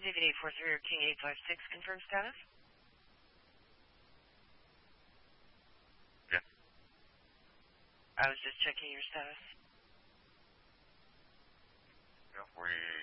David 843 or King 856, confirm status? Yeah. I was just checking your status. Yeah, we